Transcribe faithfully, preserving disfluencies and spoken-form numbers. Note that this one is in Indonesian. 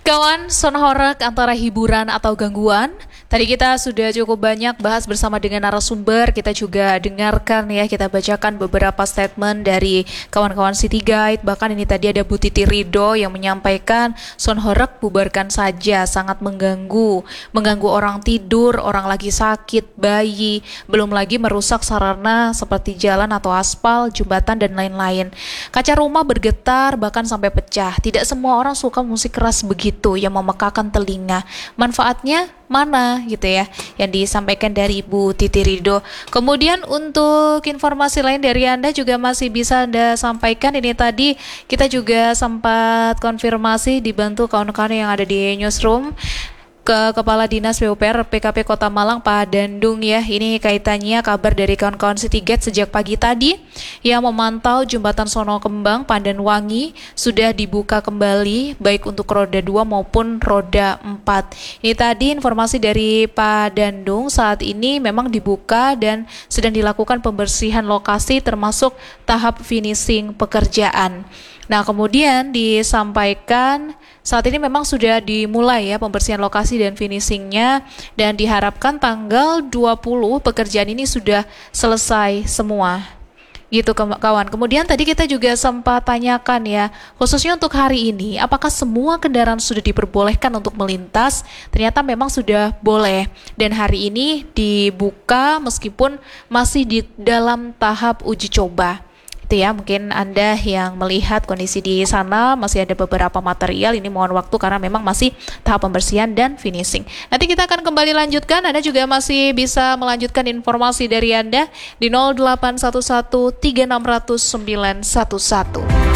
Kawan, Sonhorek antara hiburan atau gangguan. Tadi kita sudah cukup banyak bahas bersama dengan narasumber. Kita juga dengarkan ya, kita bacakan beberapa statement dari kawan-kawan City Guide. Bahkan ini tadi ada Bu Titi Ridho yang menyampaikan Sonhorek bubarkan saja, sangat mengganggu. Mengganggu orang tidur, orang lagi sakit, bayi. Belum lagi merusak sarana seperti jalan atau aspal, jembatan dan lain-lain. Kaca rumah bergetar bahkan sampai pecah. Tidak semua orang suka musik keras begitu yang memekakan telinga. Manfaatnya mana gitu ya yang disampaikan dari Ibu Titi Ridho. Kemudian untuk informasi lain dari Anda juga masih bisa Anda sampaikan. Ini tadi kita juga sempat konfirmasi dibantu kawan-kawan yang ada di newsroom ke Kepala Dinas P U P R P K P Kota Malang Pak Dandung ya. Ini kaitannya kabar dari kawan-kawan City Guide sejak pagi tadi yang memantau jembatan Sono Kembang Pandanwangi sudah dibuka kembali baik untuk roda dua maupun roda empat. Ini tadi informasi dari Pak Dandung, saat ini memang dibuka dan sedang dilakukan pembersihan lokasi termasuk tahap finishing pekerjaan. Nah, kemudian disampaikan saat ini memang sudah dimulai ya pembersihan lokasi dan finishingnya, dan diharapkan tanggal dua puluh pekerjaan ini sudah selesai semua. Gitu kawan. Kemudian tadi kita juga sempat tanyakan ya, khususnya untuk hari ini, apakah semua kendaraan sudah diperbolehkan untuk melintas? Ternyata memang sudah boleh, dan hari ini dibuka meskipun masih di dalam tahap uji coba. Itu ya, mungkin Anda yang melihat kondisi di sana masih ada beberapa material, ini mohon waktu karena memang masih tahap pembersihan dan finishing. Nanti kita akan kembali lanjutkan. Anda juga masih bisa melanjutkan informasi dari Anda di nol delapan satu satu tiga enam nol nol sembilan satu satu.